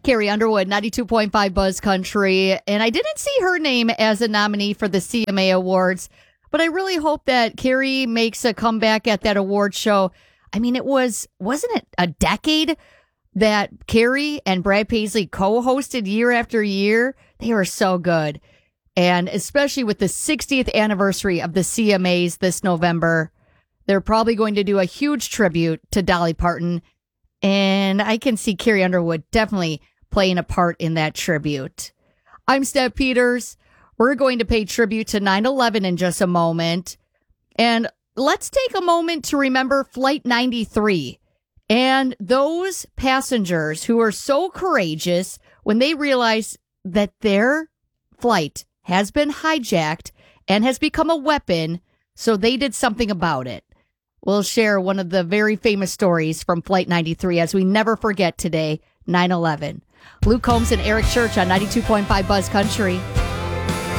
Carrie Underwood, 92.5 Buzz Country. And I didn't see her name as a nominee for the CMA Awards, but I really hope that Carrie makes a comeback at that award show. I mean, wasn't it a decade that Carrie and Brad Paisley co-hosted year after year? They were so good. And especially with the 60th anniversary of the CMAs this November, they're probably going to do a huge tribute to Dolly Parton. And I can see Carrie Underwood definitely playing a part in that tribute. I'm Steph Peters. We're going to pay tribute to 9/11 in just a moment. And let's take a moment to remember Flight 93 and those passengers who were so courageous when they realized that their flight has been hijacked and has become a weapon, so they did something about it. We'll share one of the very famous stories from Flight 93 as we never forget today, 9/11. Luke Combs and Eric Church on 92.5 Buzz Country.